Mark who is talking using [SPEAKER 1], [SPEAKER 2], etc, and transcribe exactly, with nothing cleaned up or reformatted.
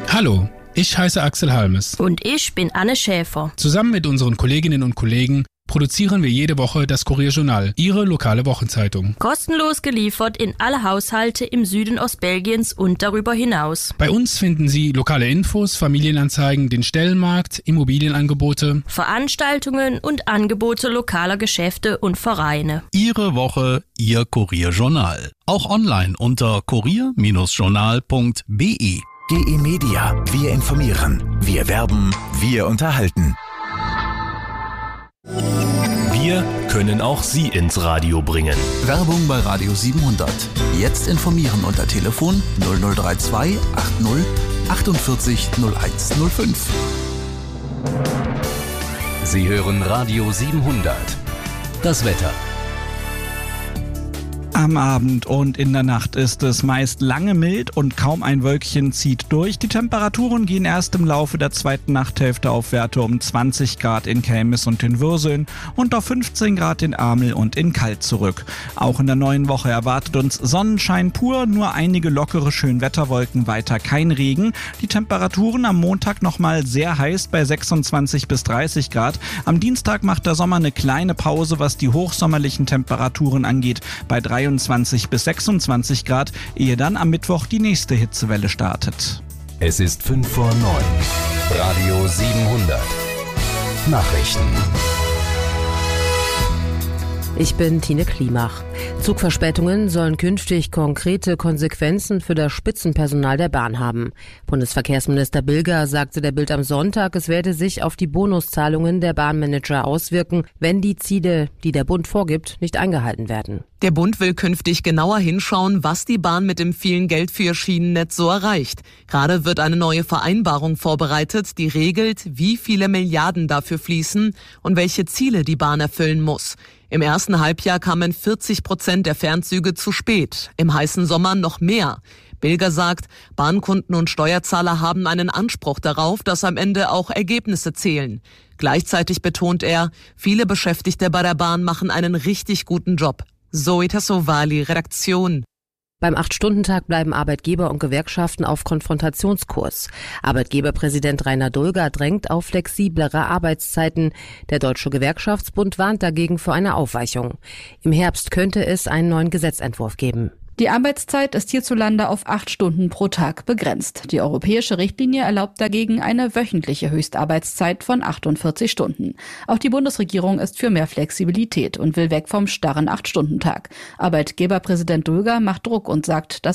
[SPEAKER 1] Hallo, ich heiße Axel Halmes.
[SPEAKER 2] Und ich bin Anne Schäfer.
[SPEAKER 1] Zusammen mit unseren Kolleginnen und Kollegen produzieren wir jede Woche das Kurierjournal, Ihre lokale Wochenzeitung.
[SPEAKER 2] Kostenlos geliefert in alle Haushalte im Süden Ostbelgiens und darüber hinaus.
[SPEAKER 1] Bei uns finden Sie lokale Infos, Familienanzeigen, den Stellenmarkt, Immobilienangebote,
[SPEAKER 2] Veranstaltungen und Angebote lokaler Geschäfte und Vereine.
[SPEAKER 3] Ihre Woche, Ihr Kurierjournal. Auch online unter kurier journal punkt b e.
[SPEAKER 4] G E Media. Wir informieren. Wir werben. Wir unterhalten.
[SPEAKER 5] Wir können auch Sie ins Radio bringen.
[SPEAKER 6] Werbung bei Radio siebenhundert. Jetzt informieren unter Telefon null null drei zwei achtzig achtundvierzig null eins null fünf.
[SPEAKER 5] Sie hören Radio siebenhundert. Das Wetter.
[SPEAKER 7] Am Abend und in der Nacht ist es meist lange mild und kaum ein Wölkchen zieht durch. Die Temperaturen gehen erst im Laufe der zweiten Nachthälfte auf Werte um zwanzig Grad in Kelmis und in Würseln und auf fünfzehn Grad in Amel und in Kalt zurück. Auch in der neuen Woche erwartet uns Sonnenschein pur, nur einige lockere Schönwetterwolken, weiter kein Regen. Die Temperaturen am Montag nochmal sehr heiß bei sechsundzwanzig bis dreißig Grad. Am Dienstag macht der Sommer eine kleine Pause, was die hochsommerlichen Temperaturen angeht, bei dreiundzwanzig bis sechsundzwanzig Grad, ehe dann am Mittwoch die nächste Hitzewelle startet.
[SPEAKER 5] Es ist fünf vor neun. Radio siebenhundert. Nachrichten.
[SPEAKER 8] Ich bin Tine Klimach. Zugverspätungen sollen künftig konkrete Konsequenzen für das Spitzenpersonal der Bahn haben. Bundesverkehrsminister Bilger sagte der Bild am Sonntag, es werde sich auf die Bonuszahlungen der Bahnmanager auswirken, wenn die Ziele, die der Bund vorgibt, nicht eingehalten werden.
[SPEAKER 9] Der Bund will künftig genauer hinschauen, was die Bahn mit dem vielen Geld für ihr Schienennetz so erreicht. Gerade wird eine neue Vereinbarung vorbereitet, die regelt, wie viele Milliarden dafür fließen und welche Ziele die Bahn erfüllen muss. Im ersten Halbjahr kamen vierzig Prozent der Fernzüge zu spät, im heißen Sommer noch mehr. Bilger sagt, Bahnkunden und Steuerzahler haben einen Anspruch darauf, dass am Ende auch Ergebnisse zählen. Gleichzeitig betont er, viele Beschäftigte bei der Bahn machen einen richtig guten Job. Zoe Tassovali, Redaktion.
[SPEAKER 8] Beim Acht-Stunden-Tag bleiben Arbeitgeber und Gewerkschaften auf Konfrontationskurs. Arbeitgeberpräsident Rainer Dulger drängt auf flexiblere Arbeitszeiten. Der Deutsche Gewerkschaftsbund warnt dagegen vor einer Aufweichung. Im Herbst könnte es einen neuen Gesetzentwurf geben.
[SPEAKER 10] Die Arbeitszeit ist hierzulande auf acht Stunden pro Tag begrenzt. Die europäische Richtlinie erlaubt dagegen eine wöchentliche Höchstarbeitszeit von achtundvierzig Stunden. Auch die Bundesregierung ist für mehr Flexibilität und will weg vom starren acht-Stunden-Tag. Arbeitgeberpräsident Dulger macht Druck und sagt, dass